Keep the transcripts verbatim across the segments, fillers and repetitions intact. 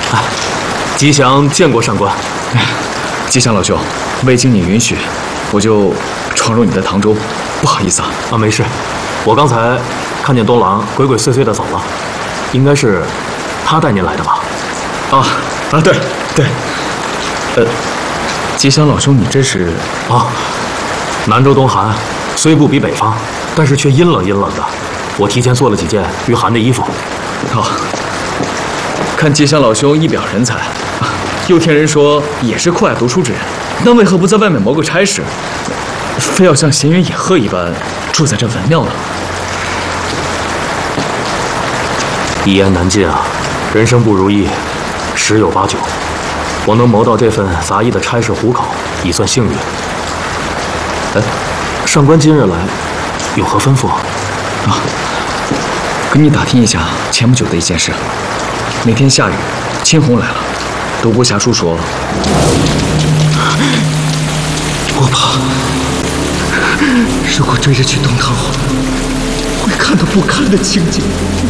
哎，吉祥见过上官。 吉祥老兄，未经你允许，我就闯入你的唐州，不好意思啊。 啊，没事，我刚才看见东郎鬼鬼祟祟的走了，应该是他带您来的吧？ 啊啊，对对。呃，吉祥老兄，你这是？ 啊，南州冬寒，虽不比北方，但是却阴冷阴冷的。我提前做了几件御寒的衣服。 好，看吉祥老兄一表人才，又听人说也是酷爱读书之人，那为何不在外面谋个差事，非要像闲云野鹤一般住在这文庙呢？ 一言难尽啊，人生不如意，十有八九。我能谋到这份杂役的差事糊口，已算幸运。哎，上官今日来，有何吩咐啊？ 啊，跟你打听一下前不久的一件事。那天下雨，青红来了，独孤侠叔说，我怕如果追着去东堂后，会看到不堪的情景。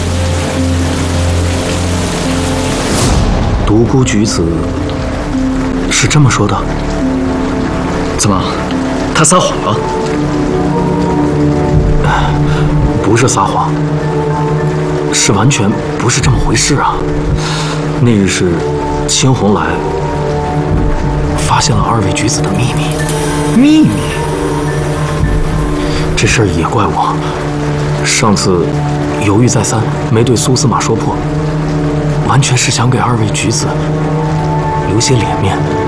独孤举子是这么说的？ 怎么，他撒谎了？ 不是撒谎，是完全不是这么回事啊！那日是青红来发现了二位举子的秘密。 秘密？ 这事儿也怪我，上次犹豫再三，没对苏司马说破，完全是想给二位举子留些脸面。